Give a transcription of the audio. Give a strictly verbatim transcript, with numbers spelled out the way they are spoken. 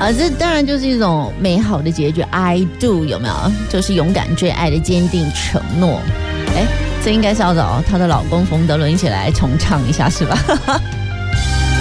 啊，这当然就是一种美好的结局 ，I do 有没有？就是勇敢追爱的坚定承诺。哎，这应该是要找她的老公冯德伦一起来重唱一下，是吧？